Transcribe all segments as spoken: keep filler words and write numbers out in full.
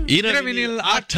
இரவினில்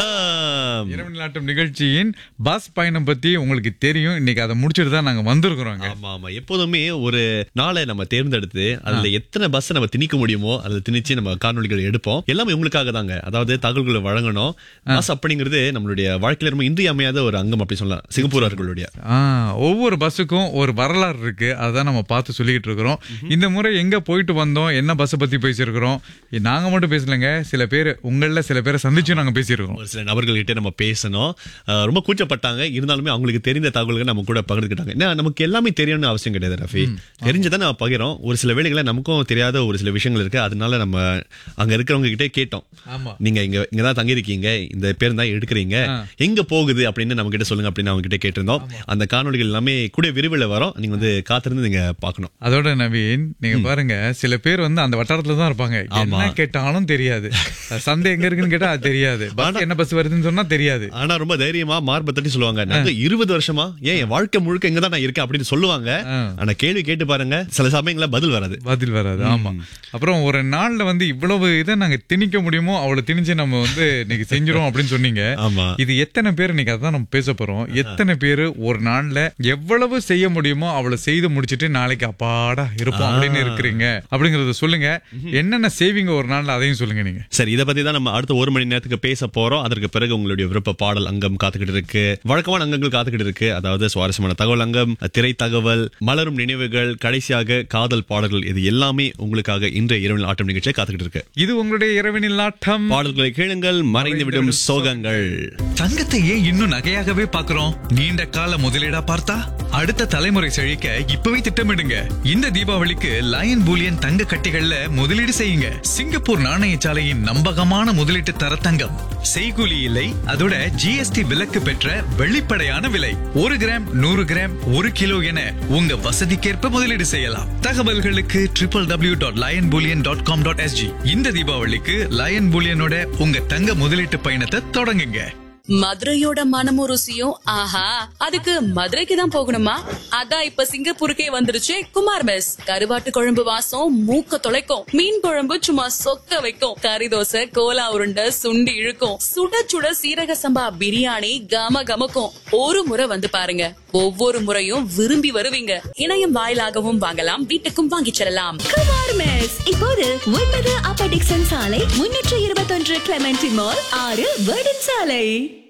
ஆட்டம் இரவினில் ஆட்டம் நிகழ்ச்சியின் பஸ் பயணம் பத்தி உங்களுக்கு தெரியும். இன்னைக்கு அதை முடிச்சிட்டு தான் நாங்க வந்திருக்கிறோம். ஆமா ஆமா எப்போதுமே ஒரு நாளை நம்ம தேர்ந்தெடுத்து அதுல எத்தனை பஸ் நம்ம திணிக்க முடியுமோ அதுல திணிச்சு நம்ம காணொலிகள் எடுப்போம். எல்லாமே உங்களுக்காக தாங்க. அதாவது தகவல்களை வழங்கணும். பஸ் அப்படிங்கிறது நம்மளுடைய வாழ்க்கையில ரொம்ப இன்றியமையாத ஒரு அங்கம் அப்படி சொல்லலாம். சிங்கப்பூரர்களுடைய ஒவ்வொரு பஸ்ஸுக்கும் ஒரு வரலாறு இருக்கு. அதான் நம்ம பார்த்து சொல்லிக்கிட்டு இருக்கிறோம். இந்த முறை எங்க போயிட்டு வந்தோம், என்ன பஸ் பத்தி பேசியிருக்கிறோம். நாங்க மட்டும் பேசலங்க, சில பேர் உங்கள சில பேரை சந்திச்சு நாங்க பேசியிருக்கோம். ஒரு சில நபர்கள்கிட்ட நம்ம பேசணும். ரொம்ப கூச்சப்பட்டாங்க. இருந்தாலுமே அவங்களுக்கு தெரிந்த தகவல்கள் நம்ம கூட பகிர்ந்துக்கிட்டாங்க. ஏன்னா நமக்கு எல்லாமே தெரியணும்னு அவசியம் கிடையாது ரஃபி. தெரிஞ்சதான் நம்ம பகிரோம். ஒரு சில வேளைகளை நமக்கும் தெரியாத ஒரு சில விஷயங்கள் இருக்கு. அதனால நம்ம அங்க இருக்கிறவங்க கிட்டே கேட்டோம். நீங்க இங்க இங்கதான் தங்கியிருக்கீங்க, இந்த பேர் தான் எடுக்கிறீங்க, எங்க போகுது அப்படின்னு நம்ம கிட்ட சொல்லுங்க அப்படின்னு அவங்க கிட்ட கேட்டிருந்தோம். அந்த காணொலிகள் எல்லாமே கூட விரிவில் வரும். நீங்க வந்து காத்திருந்து நீங்க பாக்கணும். அதோட நவீன், நீங்க பாருங்க, சில பேர் வந்து அந்த வட்டாரத்துல தான் இருப்பாங்க. என்ன கேட்டாலும் தெரியாது. சந்தை எங்க இருக்குன்னு கேட்டா அது தெரியாது. என்ன பஸ் வருதுன்னு சொன்னா தெரியாது. ஆனா ரொம்ப தைரியமா மார்பை தட்டி சொல்லுவாங்க, நாங்க இருபது வருஷமா ஏன் என் வாழ்க்கை முழுக்க இங்கதான் நான் இருக்கேன் அப்படின்னு சொல்லுவாங்க. ஆனா கேள்வி கேட்டு பாருங்க, சில சமயங்கள பதில் வராது பதில் வராது ஆமா. அப்புறம் ஒரு நாள்ல வந்து இவ்வளவு இதை நாங்க திணிக்க முடியுமோ அவ்வளவு திணிச்சு நம்ம வந்து இன்னைக்கு செஞ்சிரும் அப்படின்னு சொன்னீங்க. இது எத்தனை பேர் இன்னைக்கு அதான் நம்ம பேச போறோம். எத்தனை பேரு ஒரு நாள்ல எவ்வளவு செய்ய முடியுமோ அவ்வளவு செய்து முடிச்சிட்டு நாளைக்கு அப்பாடா இருப்போம் அப்படின்னு இருக்கிறீங்க அப்படிங்கறத சொல்லுங்க. என்னென்ன சேவிங்க ஒரு நாள்ல அதையும் சொல்லுங்க நீங்க. சரி, இதை பத்தி தான் நம்ம அடுத்த ஒரு மணி நேரத்துக்கு பேச போறோம். அதற்கு பிறகு உங்களுடைய விருப்ப பாடல் அங்கம் காத்துக்கிட்டு இருக்கு. வழக்கமான அங்கங்கள் காத்துக்கிட்டு இருக்கு. அதாவது சுவாரஸ்யமான தகவல் அங்கம், திரை தகவல், மலரும் நினைவுகள், கடைசியாக காதல் பாடல்கள். இது எல்லாமே உங்களுக்காக இன்றைய இரவினில் ஆட்டம் நிகழ்ச்சியை காத்துக்கிட்டு இருக்கு. இது உங்களுடைய இரவினில் ஆட்டம். பாடல்களை கேளுங்கள், மறைந்துவிடும் சோகங்கள். தங்கத்தை ஏன் இன்னும் நகையாகவே பாக்குறோம்? நீண்ட கால முதலீடா பார்த்தா அடுத்த தலைமுறை செழிக்க இப்பவே திட்டமிடுங்க. இந்த தீபாவளிக்கு லயன் பூலியன் தங்க கட்டிகள்ல முதலீடு செய்யுங்க. சிங்கப்பூர் நாணயசாலையின் நம்பகமான முதலீட்டு தர தங்கம். செய்கூலி இல்லை, அதோட ஜிஎஸ்டி விலக்கு பெற்ற வெளிப்படையான விலை. ஒரு கிராம், நூறு கிராம், ஒரு கிலோ என உங்க வசதிக்கேற்ப முதலீடு செய்யலாம். தகவல்களுக்கு triple W dot line Boolean dot com dot SG. இந்த தீபாவளிக்கு லயன் பூலியனோட உங்க தங்க முதலீட்டு பயணத்தை தொடங்குங்க. மதுரையோட மனமும் ருசியும் ஆஹா, அதுக்கு மதுரைக்கு தான் போகணுமா? அதான் இப்ப சிங்கப்பூருக்கே வந்துருச்சு குமார் மெஸ். கருவாட்டு குழம்பு வாசம் மூக்க தொலைக்கும், மீன் குழம்பு சும்மா சொக்க வைக்கும், கறி தோசை, கோலா உருண்டை, சுண்டி இழுக்கும், சுட சுட சீரக சம்பா பிரியாணி கம கமக்கும். ஒரு முறை வந்து பாருங்க, ஒவ்வொரு முறையும் விரும்பி வருவீங்க. இணையம் வாயிலாகவும் வாங்கலாம், வீட்டுக்கும் வாங்கிச் செல்லலாம். குமார் மெஸ் இப்போது ஒன்பது அப்பர் டிக்சன் சாலை, முன்னூற்று இருபத்தொன்று கிளமெண்டி மால், ஆறு வேர்டன் சாலை.